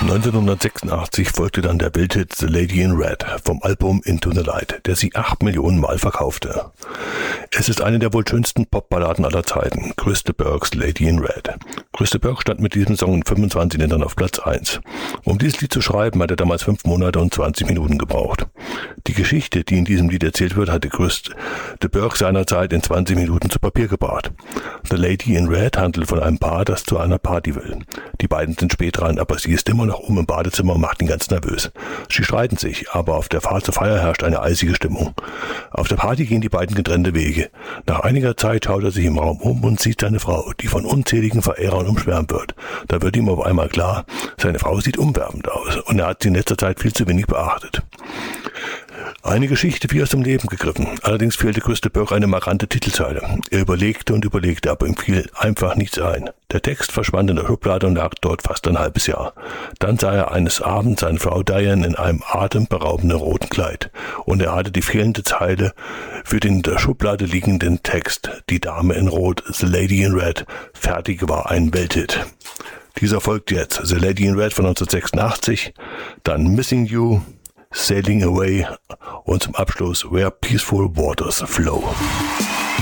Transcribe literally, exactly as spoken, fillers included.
neunzehnhundertsechsundachtzig folgte dann der Welthit The Lady in Red vom Album Into the Light, der sich acht Millionen Mal verkaufte. Es ist eine der wohl schönsten Popballaden aller Zeiten, Chris de Burghs Lady in Red. Chris de Burgh stand mit diesem Song in fünfundzwanzig Ländern auf Platz eins. Um dieses Lied zu schreiben, hat er damals fünf Monate und zwanzig Minuten gebraucht. Die Geschichte, die in diesem Lied erzählt wird, hatte Chris de Burgh seinerzeit in zwanzig Minuten zu Papier gebracht. The Lady in Red handelt von einem Paar, das zu einer Party will. Die beiden sind spät dran, aber sie ist immer noch oben im Badezimmer und macht ihn ganz nervös. Sie streiten sich, aber auf der Fahrt zur Feier herrscht eine eisige Stimmung. Auf der Party gehen die beiden getrennte Wege. Nach einiger Zeit schaut er sich im Raum um und sieht seine Frau, die von unzähligen Verehrern umschwärmt wird. Da wird ihm auf einmal klar, seine Frau sieht umwerfend aus und er hat sie in letzter Zeit viel zu wenig beachtet. Eine Geschichte wie aus dem Leben gegriffen. Allerdings fehlte Chris de Burgh eine markante Titelzeile. Er überlegte und überlegte, aber ihm fiel einfach nichts ein. Der Text verschwand in der Schublade und lag dort fast ein halbes Jahr. Dann sah er eines Abends seine Frau Diane in einem atemberaubenden roten Kleid. Und er hatte die fehlende Zeile für den in der Schublade liegenden Text. Die Dame in Rot, The Lady in Red. Fertig war ein Welthit. Dieser folgt jetzt. The Lady in Red von neunzehnhundertsechsundachtzig. Dann Missing You, Sailing Away und zum Abschluss Where Peaceful Waters Flow.